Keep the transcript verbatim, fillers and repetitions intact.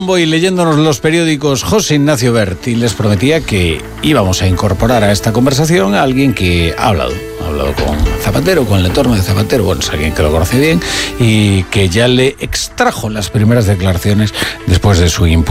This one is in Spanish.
Voy leyéndonos los periódicos José Ignacio Bert y les prometía que íbamos a incorporar a esta conversación a alguien que ha hablado, ha hablado con Zapatero, con el entorno de Zapatero, bueno, es alguien que lo conoce bien y que ya le extrajo las primeras declaraciones después de su impulso.